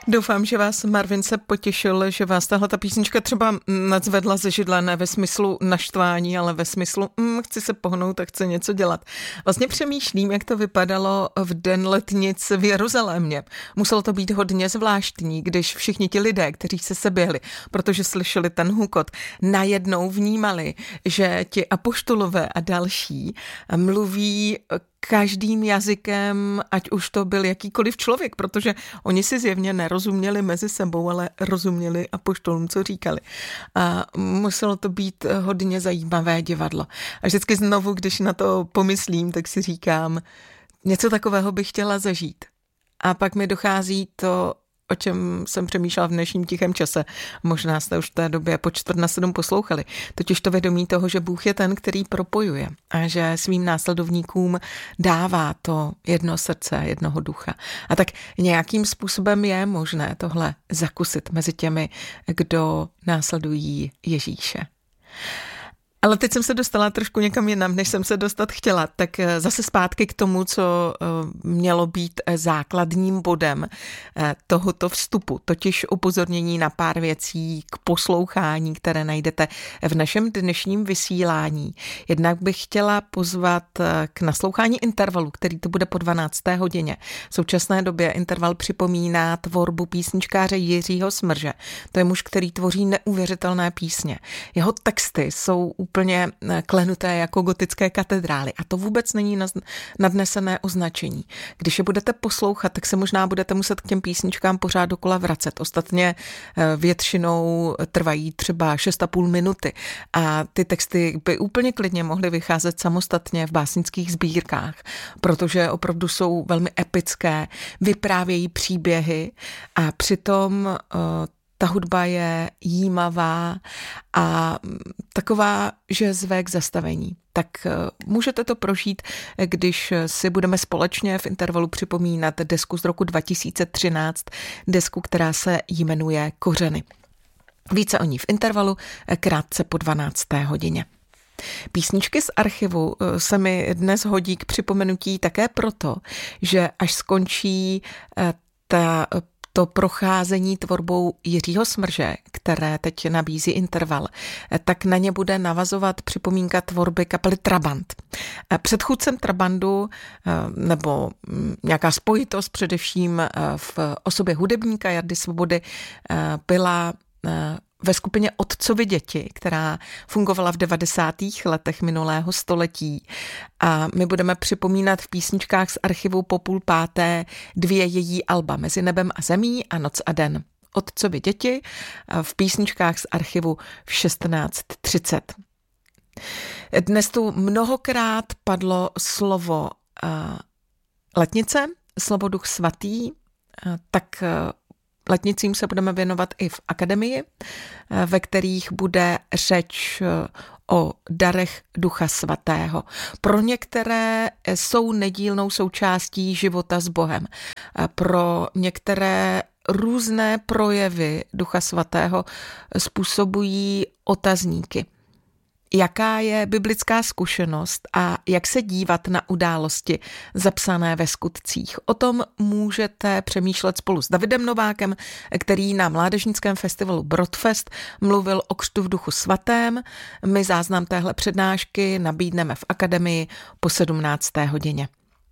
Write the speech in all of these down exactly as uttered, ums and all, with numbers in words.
Doufám, že vás Marvin se potěšil, že vás tahle ta písnička třeba nadzvedla ze židle, ne ve smyslu naštvání, ale ve smyslu mm, chci se pohnout a chci něco dělat. Vlastně přemýšlím, jak to vypadalo v den letnic v Jeruzalémě. Muselo to být hodně zvláštní, když všichni ti lidé, kteří se seběhli, protože slyšeli ten hukot, najednou vnímali, že ti apoštolové a další mluví každým jazykem, ať už to byl jakýkoliv člověk, protože oni si zjevně nerozuměli mezi sebou, ale rozuměli apoštolům, co říkali. A muselo to být hodně zajímavé divadlo. A vždycky znovu, když na to pomyslím, tak si říkám, něco takového bych chtěla zažít. A pak mi dochází to, o čem jsem přemýšlela v dnešním tichém čase. Možná jste už v té době po čtvrt na sedm poslouchali. Totiž to vědomí toho, že Bůh je ten, který propojuje a že svým následovníkům dává to jedno srdce, jednoho ducha. A tak nějakým způsobem je možné tohle zakusit mezi těmi, kdo následují Ježíše. Ale teď jsem se dostala trošku někam jinam, než jsem se dostat chtěla, tak zase zpátky k tomu, co mělo být základním bodem tohoto vstupu, totiž upozornění na pár věcí k poslouchání, které najdete v našem dnešním vysílání. Jednak bych chtěla pozvat k naslouchání intervalu, který to bude po dvanácté hodině. V současné době interval připomíná tvorbu písničkáře Jiřího Smrže. To je muž, který tvoří neuvěřitelné písně. Jeho texty jsou úplně klenuté jako gotické katedrály. A to vůbec není nadnesené označení. Když je budete poslouchat, tak se možná budete muset k těm písničkám pořád dokola vracet. Ostatně většinou trvají třeba šest a půl minuty. A ty texty by úplně klidně mohly vycházet samostatně v básnických sbírkách, protože opravdu jsou velmi epické, vyprávějí příběhy a přitom ta hudba je jímavá a taková, že zve k zastavení. Tak můžete to prožít, když si budeme společně v intervalu připomínat desku z roku dva tisíce třináct, desku, která se jmenuje Kořeny. Více o ní v intervalu krátce po dvanácté hodině. Písničky z archivu se mi dnes hodí k připomenutí také proto, že až skončí ta to procházení tvorbou Jiřího Smrže, které teď nabízí interval, tak na ně bude navazovat připomínka tvorby kapely Trabant. Předchůdcem Trabantu, nebo nějaká spojitost především v osobě hudebníka Jardy Svobody, byla ve skupině Otcovy děti, která fungovala v devadesátých letech minulého století. A my budeme připomínat v písničkách z archivu po půl páté dvě její alba Mezi nebem a zemí a Noc a den. Otcovy děti v písničkách z archivu v šestnáct třicet. Dnes tu mnohokrát padlo slovo letnice, slovo Duch svatý, tak letnicím se budeme věnovat i v akademii, ve kterých bude řeč o darech Ducha svatého. Pro některé jsou nedílnou součástí života s Bohem. Pro některé různé projevy Ducha svatého způsobují otazníky. Jaká je biblická zkušenost a jak se dívat na události zapsané ve skutcích? O tom můžete přemýšlet spolu s Davidem Novákem, který na mládežnickém festivalu Brodfest mluvil o křtu v Duchu svatém. My záznam téhle přednášky nabídneme v akademii po sedmnácté hodině.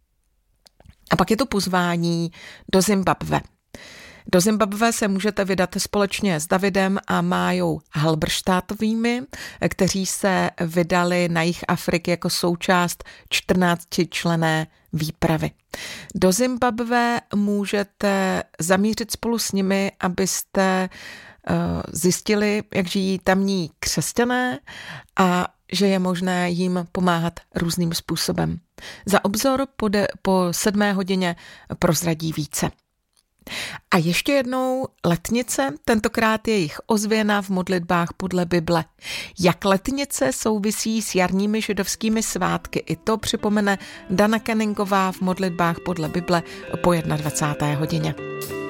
A pak je to pozvání do Zimbabwe. Do Zimbabwe se můžete vydat společně s Davidem a Májou Halberštátovými, kteří se vydali na jih Afriky jako součást čtrnáctičlenné výpravy. Do Zimbabwe můžete zamířit spolu s nimi, abyste zjistili, jak žijí tamní křesťané a že je možné jim pomáhat různým způsobem. Za obzor po, de, po sedmé hodině prozradí více. A ještě jednou letnice, tentokrát je jich ozvěna v modlitbách podle Bible. Jak letnice souvisí s jarními židovskými svátky, i to připomene Dana Kenningová v modlitbách podle Bible po dvacáté jedné hodině.